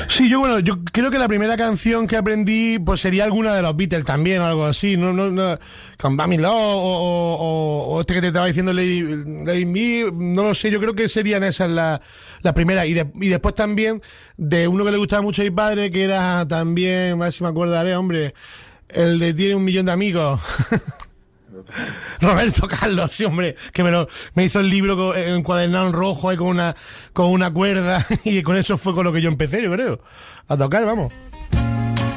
Sí, yo creo que la primera canción que aprendí pues sería alguna de los Beatles también o algo así, no con Bammy Love o este que te estaba diciendo Lady Me, no lo sé, yo creo que serían esas las primeras y después también de uno que le gustaba mucho a mi padre, que era también, a ver si me acordaré, hombre, el de Tiene un millón de amigos. Roberto Carlos, sí, hombre, que me hizo el libro encuadernado en rojo ahí con una cuerda y con eso fue con lo que yo empecé, yo creo, a tocar, vamos.